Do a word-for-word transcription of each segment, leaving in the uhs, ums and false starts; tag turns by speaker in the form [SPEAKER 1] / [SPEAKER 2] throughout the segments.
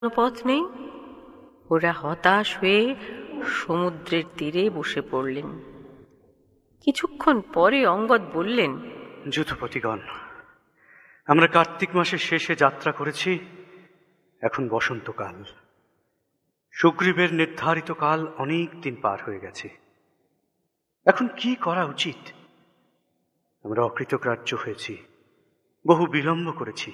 [SPEAKER 1] পথ নেই। ওরা হতাশ হয়ে সমুদ্রের তীরে বসে পড়লেন। কিছুক্ষণ পরে অঙ্গদ বললেন,
[SPEAKER 2] যুথপতিগণ, আমরা কার্তিক মাসের শেষে যাত্রা করেছি। এখন বসন্তকাল। সুগ্রীবের নির্ধারিত কাল অনেক দিন পার হয়ে গেছে। এখন কি করা উচিত? আমরা অকৃতগ্রাহ্য হয়েছি, বহু বিলম্ব করেছি।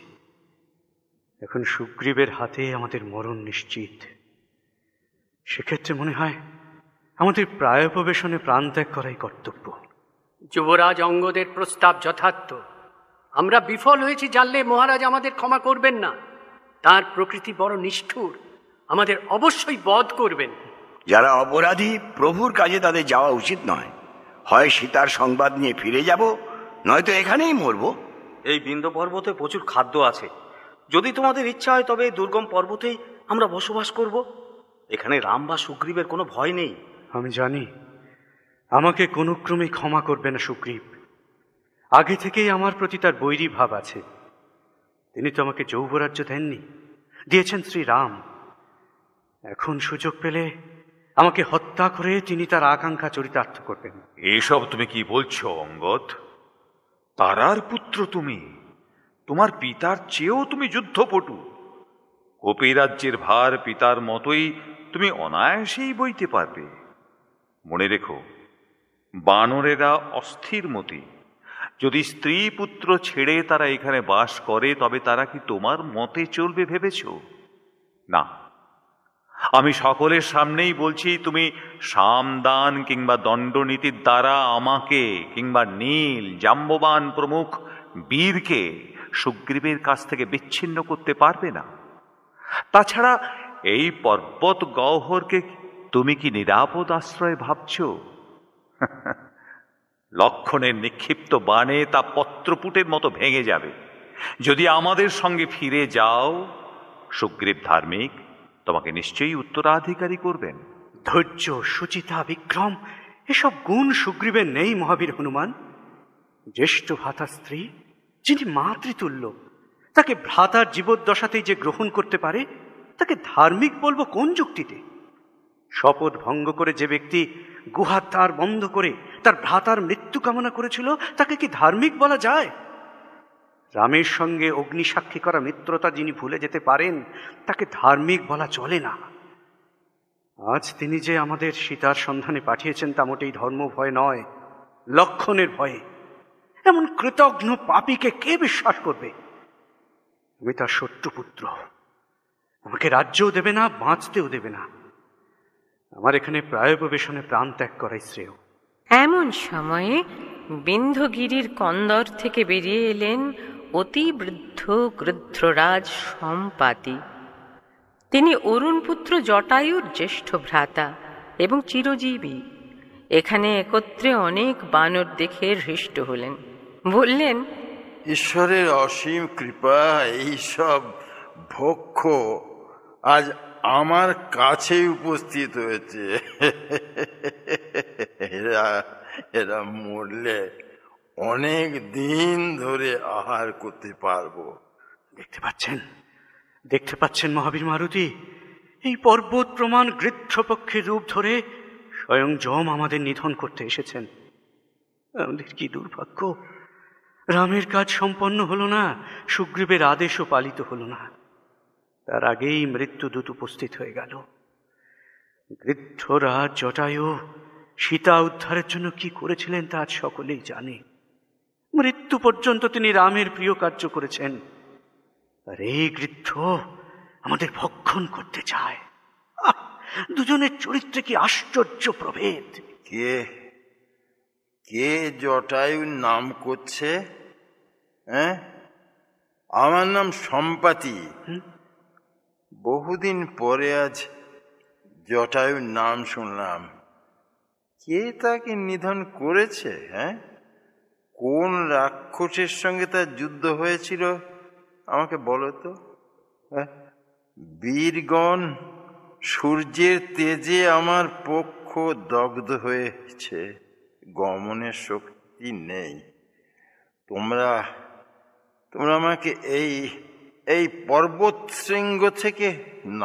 [SPEAKER 2] এখন সুগ্রীবের হাতে আমাদের মরণ নিশ্চিত। সেক্ষেত্রে মনে হয় আমাদের প্রায়োপবেশনে প্রাণ ত্যাগ করাই কর্তব্য।
[SPEAKER 3] যুবরাজ অঙ্গদের প্রস্তাব যথার্থ। আমরা বিফল হয়েছি জানলে মহারাজ আমাদের ক্ষমা করবেন না। তার প্রকৃতি বড় নিষ্ঠুর, আমাদের অবশ্যই বধ করবেন।
[SPEAKER 4] যারা অপরাধী, প্রভুর কাজে তাদের যাওয়া উচিত নয়। হয় সীতার সংবাদ নিয়ে ফিরে যাব, নয়তো এখানেই মরব।
[SPEAKER 5] এই বিন্ধ্য পর্বতে প্রচুর খাদ্য আছে। যদি তোমাদের ইচ্ছা হয় তবে এই দুর্গম পর্বতেই আমরা বসবাস করব। এখানে রাম বা সুগ্রীবের কোনো ভয় নেই।
[SPEAKER 2] আমি জানি আমাকে কোনো ক্রমে ক্ষমা করবে না সুগ্রীব। আগে থেকেই আমার প্রতি তার বৈরী ভাব আছে। তিনি তো আমাকে যৌবরাজ্য দেননি, দিয়েছেন শ্রীরাম। এখন সুযোগ পেলে আমাকে হত্যা করে তিনি তার আকাঙ্ক্ষা চরিতার্থ করবেন।
[SPEAKER 6] এসব তুমি কি বলছো অঙ্গদ? তারার পুত্র তুমি, তোমার পিতার চেয়েও তুমি যুদ্ধপটু। কপিরাজ্যের ভার পিতার মতোই তুমি অনায়াসেই বইতে পারবে। মনে রেখো, বানরেরা অস্থির মতি। যদি স্ত্রী পুত্র ছেড়ে তারা এখানে বাস করে তবে তারা কি তোমার মতে চলবে ভেবেছ? না, আমি সকলের সামনেই বলছি, তুমি সামদান কিংবা দণ্ডনীতির দ্বারা আমাকে কিংবা নীল, জাম্ববান প্রমুখ বীরকে সুগ্রীবের কাছ থেকে বিচ্ছিন্ন করতে পারবে না। তাছাড়া এই পর্বত গহ্বরকে তুমি কি নিরাপদ আশ্রয় ভাবছ? লক্ষণের নিক্ষিপ্ত বাণে তা পত্রপুটের মতো ভেঙে যাবে। যদি আমাদের সঙ্গে ফিরে যাও, সুগ্রীব ধার্মিক তোমাকে নিশ্চয়ই উত্তরাধিকারী করবেন।
[SPEAKER 2] ধৈর্য, সুচিতা, বিক্রম এসব গুণ সুগ্রীবের নেই মহাবীর হনুমান। জ্যেষ্ঠ ভ্রাতার স্ত্রী, যিনি মাতৃতুল্য, তাকে ভ্রাতার জীবদ্দশাতেই যে গ্রহণ করতে পারে, তাকে ধার্মিক বলবো কোন যুক্তিতে? শপথ ভঙ্গ করে যে ব্যক্তি গুহার দ্বার বন্ধ করে তার ভ্রাতার মৃত্যু কামনা করেছিল, তাকে কি ধার্মিক বলা যায়? রামের সঙ্গে অগ্নিসাক্ষী করা মিত্রতা যিনি ভুলে যেতে পারেন, তাকে ধার্মিক বলা চলে না। আজ তিনি যে আমাদের সীতার সন্ধানে পাঠিয়েছেন তা মোটেই ধর্ম ভয় নয়, লক্ষণের ভয়ে। এমন কৃতঘ্ন পাপীকে কে বিশ্বাস করবে? আমি তার শত্রুপুত্র, আমাকে রাজ্যও দেবে না, বাঁচতেও দেবে না। আমার এখানে প্রায়োপবেশনে প্রাণ ত্যাগ করাই শ্রেয়।
[SPEAKER 1] এমন সময়ে বিন্ধ্যগিরির কন্দর থেকে বেরিয়ে এলেন অতি বৃদ্ধ গৃধ্ররাজ সম্পাতি। তিনি অরুণপুত্র জটায়ুর জ্যেষ্ঠ ভ্রাতা এবং চিরজীবী। এখানে একত্রে অনেক বানর দেখে হৃষ্ট হলেন। বললেন,
[SPEAKER 7] ঈশ্বরের অসীম কৃপা, এইসব ভক্ষ আজ আমার কাছে উপস্থিত হয়েছে। এরা এরা মরলে অনেক দিন ধরে আহার করতে পারবো।
[SPEAKER 2] দেখতে পাচ্ছেন, দেখতে পাচ্ছেন মহাবীর মারুতি, এই পর্বত প্রমাণ গৃধ্রপক্ষের রূপ ধরে স্বয়ং যম আমাদের নিধন করতে এসেছেন। আমাদের কি দুর্ভাগ্য! রামের কাজ সম্পন্ন হলো না, সুগ্রীবের আদেশও পালিত হলো না। তার আগেই মৃত্যুদূত উপস্থিত হয়ে গেল। গৃধ্ররাজ জটায়ু সীতা উদ্ধারের জন্য কি করেছিলেন তা আজ সকলেই জানে। মৃত্যু পর্যন্ত তিনি রামের প্রিয় কার্য করেছেন। আর এই গৃধ্র আমাদের ভক্ষণ করতে চায়। দুজনের চরিত্রে কি আশ্চর্য প্রভেদ!
[SPEAKER 7] কে কে জটায়ুর নাম করছে? হ্যাঁ, আমার নাম সম্পাতি। বহুদিন পরে আজ জটায়ুর নাম শুনলাম। কে তাকে নিধন করেছে? হ্যাঁ, কোন রাক্ষসের সঙ্গে তার যুদ্ধ হয়েছিল আমাকে বলো তো। হ্যাঁ, বীরগণ, সূর্যের তেজে আমার পক্ষ দগ্ধ হয়েছে, গমনের শক্তি নেই। তোমরা তোমরা আমাকে এই এই পর্বত শৃঙ্গ থেকে